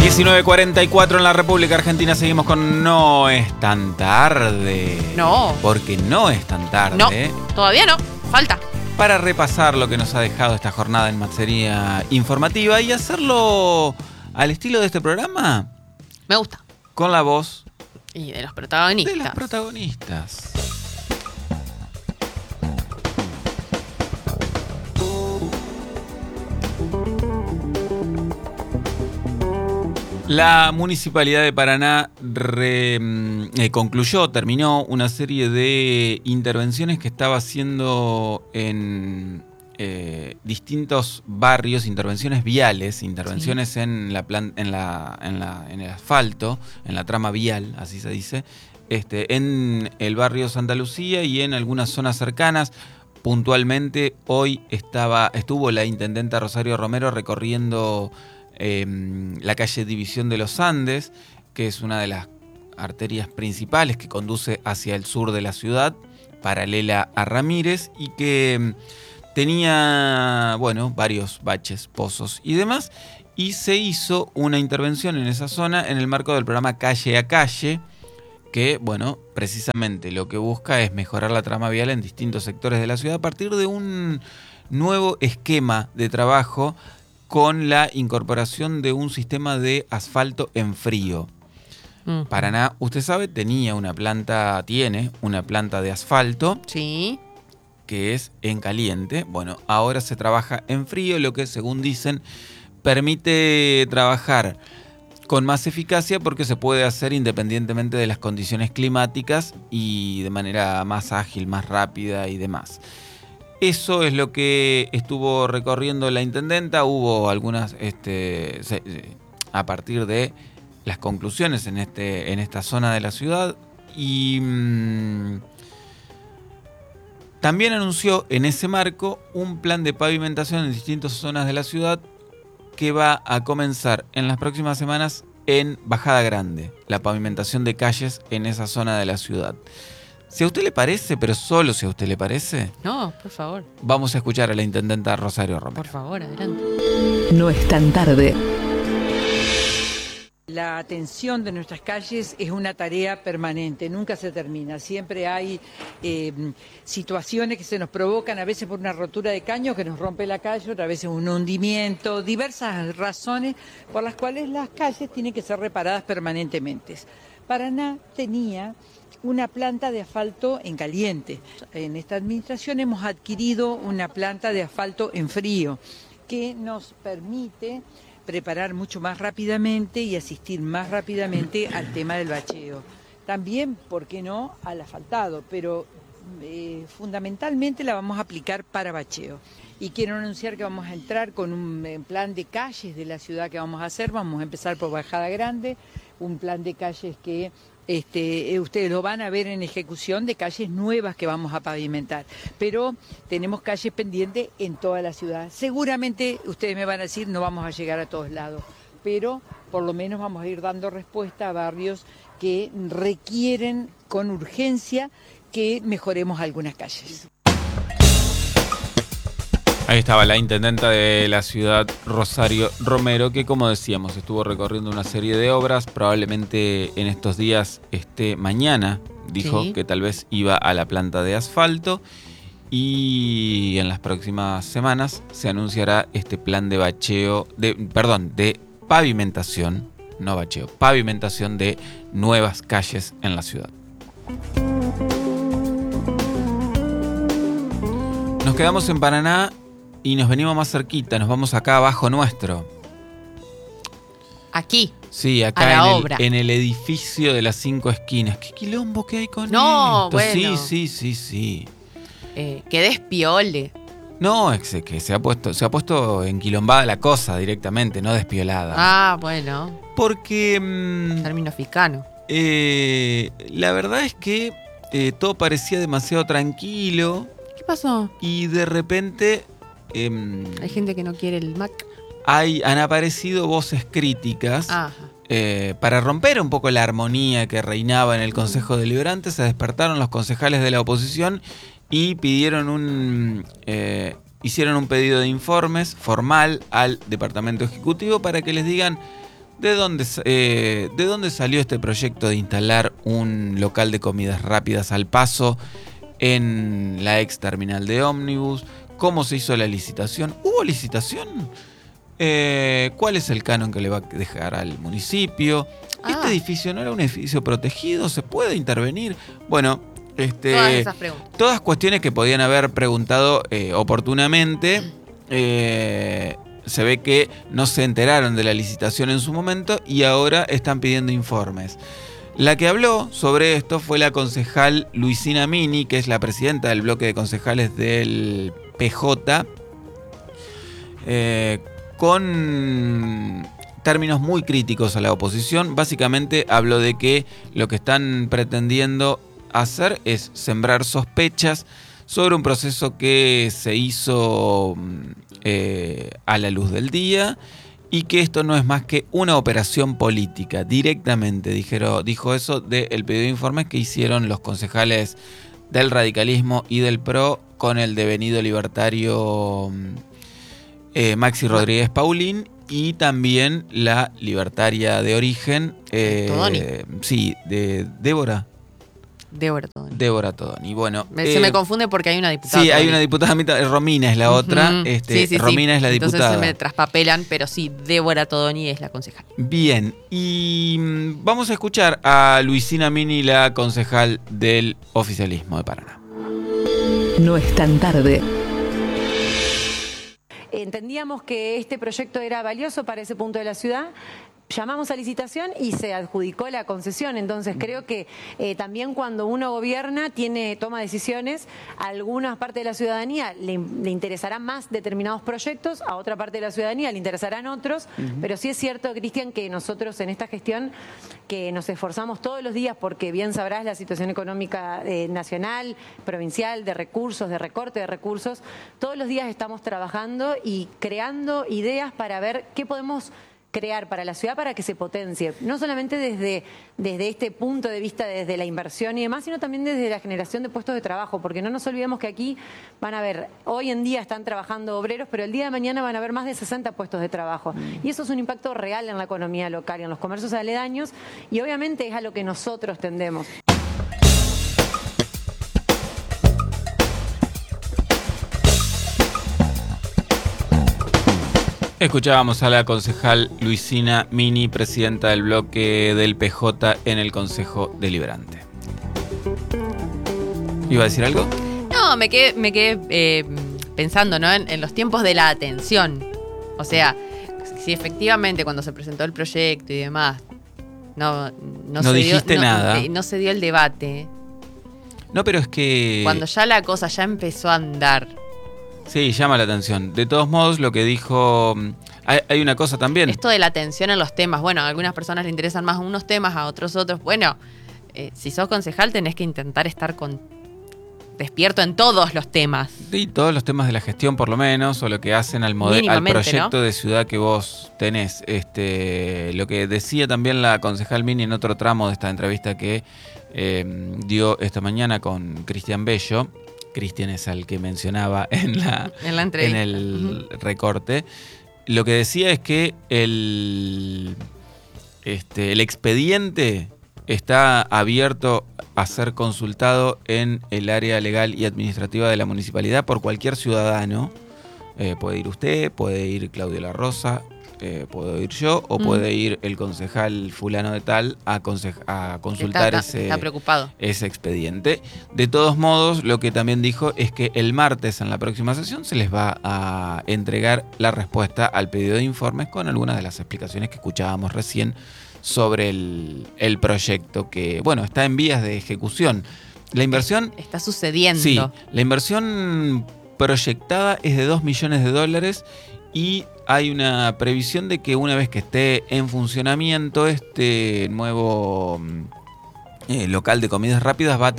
19:44 en la República Argentina. Seguimos con No es tan tarde. No. Porque no es tan tarde. No, todavía no. Falta. Para repasar lo que nos ha dejado esta jornada en materia informativa y hacerlo al estilo de este programa. Me gusta. Con la voz Y de los protagonistas. de los protagonistas. La Municipalidad de Paraná terminó una serie de intervenciones que estaba haciendo en distintos barrios, intervenciones viales, intervenciones Sí. en el asfalto, en la trama vial, así se dice, en el barrio Santa Lucía y en algunas zonas cercanas. Puntualmente, hoy estuvo la intendenta Rosario Romero recorriendo la calle División de los Andes, que es una de las arterias principales que conduce hacia el sur de la ciudad, paralela a Ramírez, y que tenía, varios baches, pozos y demás, y se hizo una intervención en esa zona en el marco del programa Calle a Calle, que, precisamente lo que busca es mejorar la trama vial en distintos sectores de la ciudad a partir de un nuevo esquema de trabajo con la incorporación de un sistema de asfalto en frío. Paraná, usted sabe, tiene una planta de asfalto. Sí. Que es en caliente. Bueno, ahora se trabaja en frío, lo que, según dicen, permite trabajar con más eficacia porque se puede hacer independientemente de las condiciones climáticas y de manera más ágil, más rápida y demás. Eso es lo que estuvo recorriendo la intendenta. Hubo algunas, a partir de las conclusiones en esta zona de la ciudad, y también anunció en ese marco un plan de pavimentación en distintas zonas de la ciudad que va a comenzar en las próximas semanas en Bajada Grande, la pavimentación de calles en esa zona de la ciudad. Si a usted le parece, pero solo si a usted le parece, No, por favor. vamos a escuchar a la intendenta Rosario Romero. Por favor, adelante. No es tan tarde. La atención de nuestras calles es una tarea permanente, nunca se termina. Siempre hay situaciones que se nos provocan, a veces por una rotura de caño que nos rompe la calle, otras veces un hundimiento, diversas razones por las cuales las calles tienen que ser reparadas permanentemente. Paraná tenía una planta de asfalto en caliente. En esta administración hemos adquirido una planta de asfalto en frío que nos permite preparar mucho más rápidamente y asistir más rápidamente al tema del bacheo. También, ¿por qué no?, al asfaltado, pero fundamentalmente la vamos a aplicar para bacheo. Y quiero anunciar que vamos a entrar con un plan de calles de la ciudad que vamos a hacer. Vamos a empezar por Bajada Grande, un plan de calles que ustedes lo van a ver en ejecución, de calles nuevas que vamos a pavimentar, pero tenemos calles pendientes en toda la ciudad. Seguramente ustedes me van a decir, no vamos a llegar a todos lados, pero por lo menos vamos a ir dando respuesta a barrios que requieren con urgencia que mejoremos algunas calles. Ahí estaba la intendenta de la ciudad, Rosario Romero, que, como decíamos, estuvo recorriendo una serie de obras. Probablemente en estos días, mañana, dijo Sí. que tal vez iba a la planta de asfalto, y en las próximas semanas se anunciará este plan de de pavimentación, no bacheo, pavimentación de nuevas calles en la ciudad. Nos quedamos en Paraná y nos venimos más cerquita, nos vamos acá abajo nuestro. Aquí. Sí, A acá la obra. en el edificio de las 5 esquinas. ¿Qué quilombo que hay con No, esto? bueno. Sí. Que despiole. No, es que se ha puesto enquilombada la cosa directamente, no despiolada. Ah, bueno. Porque Término ficano. la verdad es que todo parecía demasiado tranquilo ¿Qué pasó? y de repente Hay gente que no quiere el Mac. han aparecido voces críticas. Ajá. Para romper un poco la armonía que reinaba en el Consejo Deliberante. Se despertaron los concejales de la oposición y hicieron un pedido de informes formal al Departamento Ejecutivo para que les digan, ¿De dónde salió este proyecto de instalar un local de comidas rápidas al paso en la ex terminal de ómnibus? ¿Cómo se hizo la licitación? ¿Hubo licitación? ¿Cuál es el canon que le va a dejar al municipio? ¿Este edificio no era un edificio protegido? ¿Se puede intervenir? Bueno, Todas esas preguntas. todas cuestiones que podían haber preguntado oportunamente. Se ve que no se enteraron de la licitación en su momento y ahora están pidiendo informes. La que habló sobre esto fue la concejal Luisina Mini, que es la presidenta del bloque de concejales del PJ, con términos muy críticos a la oposición. Básicamente habló de que lo que están pretendiendo hacer es sembrar sospechas sobre un proceso que se hizo a la luz del día y que esto no es más que una operación política. Directamente dijo eso del pedido de informes que hicieron los concejales del radicalismo y del PRO con el devenido libertario Maxi Rodríguez Paulín y también la libertaria de origen sí, de Débora Todoni. Bueno, se me confunde porque hay una diputada. Sí, hay una diputada, Romina es la otra. Romina es la diputada. Entonces se me traspapelan, pero sí, Débora Todoni es la concejal. Bien, y vamos a escuchar a Luisina Mini, la concejal del oficialismo de Paraná. No es tan tarde. Entendíamos que este proyecto era valioso para ese punto de la ciudad. Llamamos a licitación y se adjudicó la concesión. Entonces creo que también cuando uno gobierna, toma decisiones, a alguna parte de la ciudadanía le interesarán más determinados proyectos, a otra parte de la ciudadanía le interesarán otros, pero sí es cierto, Cristian, que nosotros en esta gestión que nos esforzamos todos los días porque bien sabrás la situación económica nacional, provincial, de recursos, de recorte de recursos, todos los días estamos trabajando y creando ideas para ver qué podemos crear para la ciudad para que se potencie, no solamente desde este punto de vista, desde la inversión y demás, sino también desde la generación de puestos de trabajo, porque no nos olvidemos que aquí van a haber, hoy en día están trabajando obreros, pero el día de mañana van a haber más de 60 puestos de trabajo. Y eso es un impacto real en la economía local y en los comercios aledaños, y obviamente es a lo que nosotros tendemos. Escuchábamos a la concejal Luisina Mini, presidenta del bloque del PJ en el Consejo Deliberante. ¿Iba a decir algo? No, me quedé pensando, ¿no? en los tiempos de la atención. O sea, si efectivamente cuando se presentó el proyecto y demás no dijiste nada. No se dio el debate. No, pero es que Cuando ya la cosa ya empezó a andar. Sí, llama la atención. De todos modos, lo que dijo... Hay una cosa también. Esto de la atención en los temas. Bueno, a algunas personas les interesan más unos temas, a otros otros. Bueno, si sos concejal tenés que intentar estar despierto en todos los temas. Sí, todos los temas de la gestión por lo menos, o lo que hacen al proyecto, ¿no?, de ciudad que vos tenés. Lo que decía también la concejal Mini en otro tramo de esta entrevista que dio esta mañana con Cristian Bello. Cristian es al que mencionaba en el recorte. Lo que decía es que el expediente está abierto a ser consultado en el área legal y administrativa de la municipalidad por cualquier ciudadano. Puede ir usted, puede ir Claudio La Rosa, puedo ir yo, o puede ir el concejal fulano de tal a consultar está preocupado. ese expediente. De todos modos, lo que también dijo es que el martes en la próxima sesión se les va a entregar la respuesta al pedido de informes con algunas de las explicaciones que escuchábamos recién sobre el proyecto que, bueno, está en vías de ejecución. La inversión... Está sucediendo. Sí, la inversión proyectada es de $2 millones y hay una previsión de que una vez que esté en funcionamiento este nuevo local de comidas rápidas va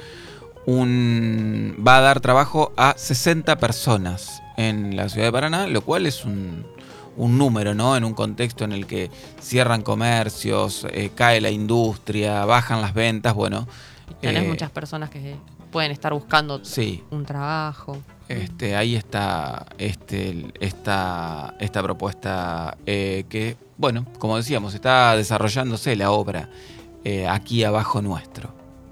a dar trabajo a 60 personas en la ciudad de Paraná, lo cual es un número, ¿no? En un contexto en el que cierran comercios, cae la industria, bajan las ventas, bueno. Tenés muchas personas que pueden estar buscando Sí. un trabajo. Ahí está esta propuesta que, bueno, como decíamos, está desarrollándose la obra aquí abajo nuestro.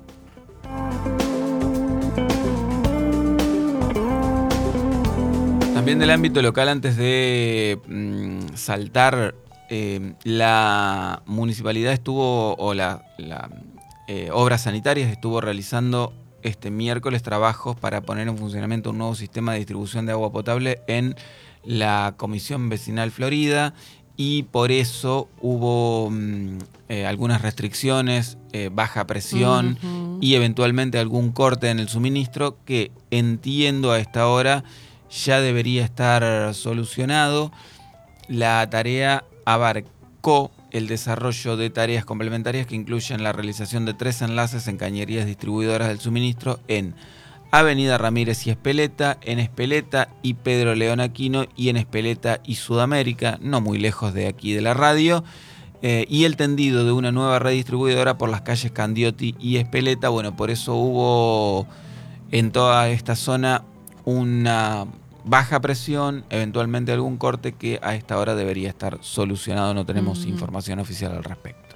También del ámbito local, antes de saltar, la municipalidad estuvo, o la Obras Sanitarias estuvo realizando este miércoles trabajos para poner en funcionamiento un nuevo sistema de distribución de agua potable en la Comisión Vecinal Florida, y por eso hubo algunas restricciones, baja presión y eventualmente algún corte en el suministro que, entiendo a esta hora, ya debería estar solucionado. La tarea abarcó el desarrollo de tareas complementarias que incluyen la realización de 3 enlaces en cañerías distribuidoras del suministro en Avenida Ramírez y Espeleta, en Espeleta y Pedro León Aquino, y en Espeleta y Sudamérica, no muy lejos de aquí de la radio, y el tendido de una nueva red distribuidora por las calles Candioti y Espeleta. Bueno, por eso hubo en toda esta zona una baja presión, eventualmente algún corte que a esta hora debería estar solucionado. No tenemos información oficial al respecto.